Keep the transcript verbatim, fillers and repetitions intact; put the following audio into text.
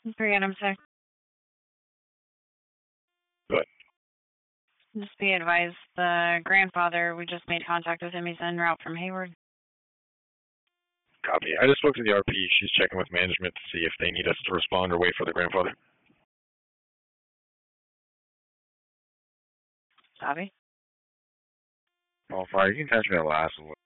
three Adam six. Good. Just be advised, the grandfather, we just made contact with him. He's en route from Hayward. Copy. I just spoke to the R P. She's checking with management to see if they need us to respond or wait for the grandfather. Copy. Oh, fire, you can catch me at last